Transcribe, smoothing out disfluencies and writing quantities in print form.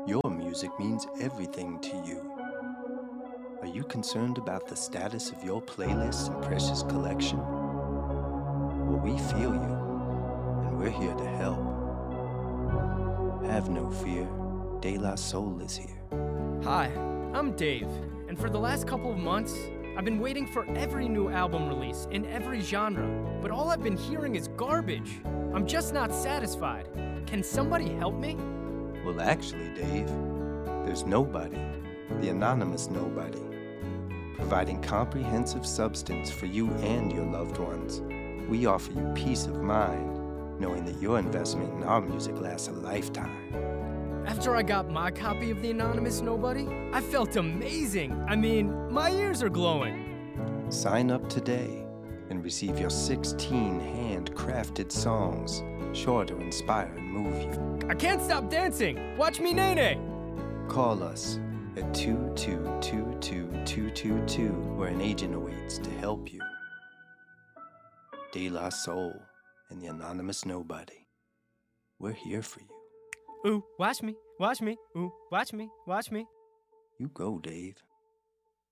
Your music means everything to you. Are you concerned about the status of your playlist and precious collection? Well, we feel you, and we're here to help. Have no fear, De La Soul is here. Hi, I'm Dave, and for the last couple of months, I've been waiting for every new album release in every genre, but all I've been hearing is garbage. I'm just not satisfied. Can somebody help me? Well, actually, Dave, there's nobody, the anonymous nobody, providing comprehensive substance for you and your loved ones. We offer you peace of mind, knowing that your investment in our music lasts a lifetime. After I got my copy of The Anonymous Nobody, I felt amazing. I mean, my ears are glowing. Sign up today and receive your 16 handcrafted songs, sure to inspire and move you. I can't stop dancing. Watch me nay-nay. Call us at 2222222, where an agent awaits to help you. De La Soul and the Anonymous Nobody. We're here for you. Ooh, watch me, ooh, watch me. You go, Dave.